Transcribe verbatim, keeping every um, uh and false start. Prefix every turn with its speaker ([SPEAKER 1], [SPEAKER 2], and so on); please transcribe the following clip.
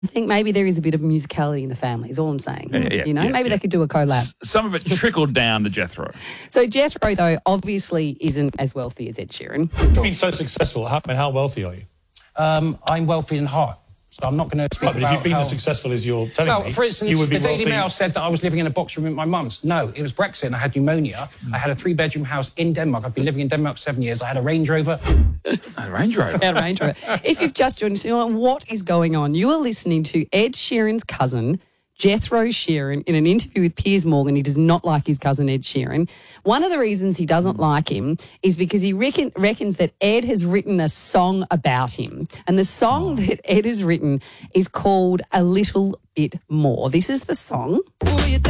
[SPEAKER 1] I think maybe there is a bit of musicality in the family, is all I'm saying.
[SPEAKER 2] Yeah, yeah,
[SPEAKER 1] you know,
[SPEAKER 2] yeah,
[SPEAKER 1] maybe
[SPEAKER 2] yeah.
[SPEAKER 1] they could do a collab.
[SPEAKER 2] S- Some of it trickled down to Jethro.
[SPEAKER 1] So Jethro, though, obviously isn't as wealthy as Ed Sheeran.
[SPEAKER 3] You've been so successful. How, I mean, how wealthy are you?
[SPEAKER 4] Um, I'm wealthy in heart, so I'm not going to speak
[SPEAKER 3] Right, but if
[SPEAKER 4] about
[SPEAKER 3] you've been
[SPEAKER 4] how...
[SPEAKER 3] as successful as you're telling
[SPEAKER 4] Well,
[SPEAKER 3] me,
[SPEAKER 4] for instance,
[SPEAKER 3] you would be
[SPEAKER 4] the Daily
[SPEAKER 3] wealthy.
[SPEAKER 4] Mail said that I was living in a box room with my mum's. No, it was Brexit and I had pneumonia. Mm. I had a three-bedroom house in Denmark. I've been living in Denmark seven years. I had a Range Rover.
[SPEAKER 2] A Range Rover?
[SPEAKER 1] Yeah, Range Rover. If you've just joined us, you know, what is going on? You are listening to Ed Sheeran's cousin, Jethro Sheeran, in an interview with Piers Morgan. He does not like his cousin Ed Sheeran. One of the reasons he doesn't like him is because he reckon, reckons that Ed has written a song about him. And the song that Ed has written is called A Little Bit More. This is the song.